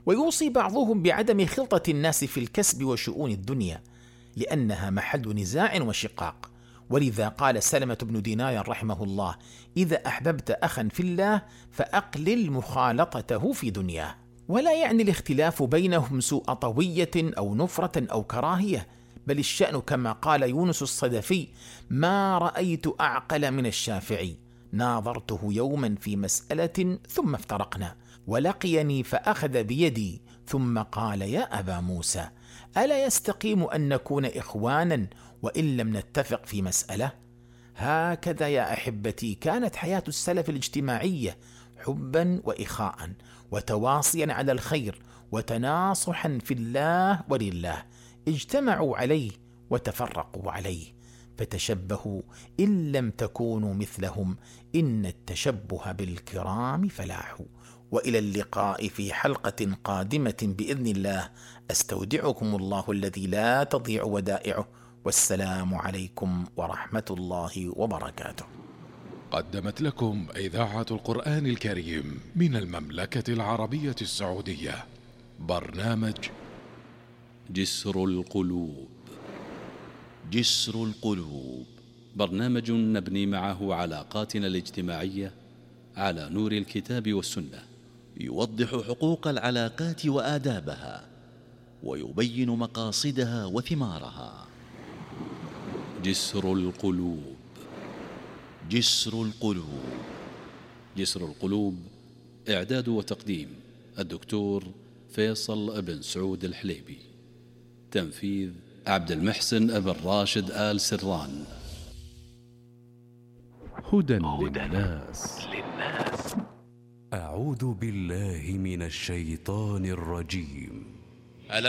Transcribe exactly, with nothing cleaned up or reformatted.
ويوصي بعضهم بعدم خلطة الناس في الكسب وشؤون الدنيا، لأنها محل نزاع وشقاق. ولذا قال سلمة بن دينار رحمه الله: إذا أحببت أخا في الله فأقلل مخالطته في دنياه. ولا يعني الاختلاف بينهم سوء طوية أو نفرة أو كراهية، بل الشأن كما قال يونس الصدفي: ما رأيت أعقل من الشافعي، ناظرته يوما في مسألة ثم افترقنا، ولقيني فأخذ بيدي ثم قال: يا أبا موسى، ألا يستقيم أن نكون إخوانا وإن لم نتفق في مسألة؟ هكذا يا أحبتي كانت حياة السلف الاجتماعية، حبا وإخاء وتواصيا على الخير وتناصحا في الله ولله، اجتمعوا عليه وتفرقوا عليه. فتشبهوا إن لم تكونوا مثلهم، إن التشبه بالكرام فلاح. وإلى اللقاء في حلقة قادمة بإذن الله، أستودعكم الله الذي لا تضيع ودائعه، والسلام عليكم ورحمة الله وبركاته. قدمت لكم إذاعة القرآن الكريم من المملكة العربية السعودية برنامج جسر القلوب. جسر القلوب برنامج نبني معه علاقاتنا الاجتماعية على نور الكتاب والسنة، يوضح حقوق العلاقات وآدابها، ويبين مقاصدها وثمارها. جسر القلوب. جسر القلوب. جسر القلوب، إعداد وتقديم الدكتور فيصل بن سعود الحليبي. تنفيذ عبد المحسن بن راشد آل سران. هدى للناس. أعوذ بالله من الشيطان الرجيم.